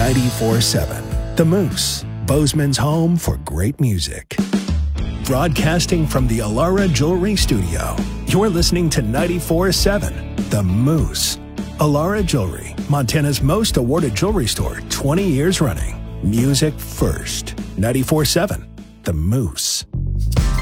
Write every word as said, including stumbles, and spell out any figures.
ninety-four seven. The Moose, Bozeman's home for great music. Broadcasting from the Alara Jewelry Studio, you're listening to ninety-four seven, The Moose. Alara Jewelry, Montana's most awarded jewelry store, twenty years running. Music first. ninety-four seven, The Moose.